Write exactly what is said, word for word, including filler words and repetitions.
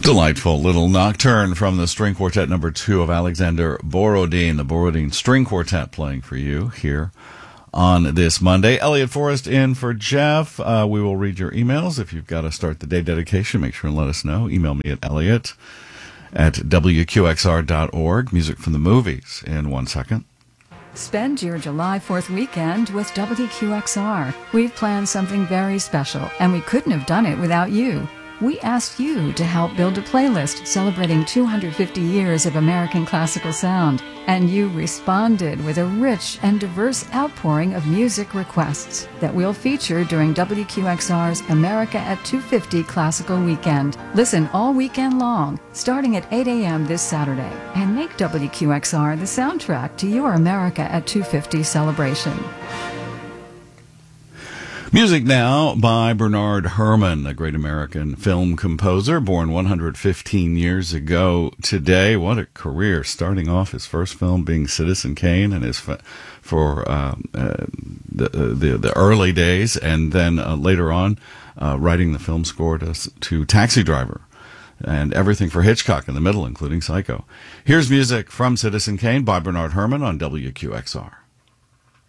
Delightful little nocturne from the string quartet number two of Alexander Borodin, the Borodin String Quartet, playing for you here on this Monday. Elliot Forrest in for Jeff. Uh, we will read your emails. If you've got a start the day dedication, make sure and let us know. Email me at Elliot at W Q X R dot org. Music from the movies in one second. Spend your July fourth weekend with W Q X R. We've planned something very special, and we couldn't have done it without you. We asked you to help build a playlist celebrating two hundred fifty years of American classical sound, and you responded with a rich and diverse outpouring of music requests that we'll feature during W Q X R's America at two fifty Classical Weekend. Listen all weekend long, starting at eight a.m. this Saturday, and make W Q X R the soundtrack to your America at two fifty celebration. Music now by Bernard Herrmann, a great American film composer, born one hundred fifteen years ago today. What a career, starting off his first film being Citizen Kane, and his fa- for um, uh, the, the the early days, and then uh, later on uh, writing the film score to, to Taxi Driver, and everything for Hitchcock in the middle, including Psycho. Here's music from Citizen Kane by Bernard Herrmann on W Q X R.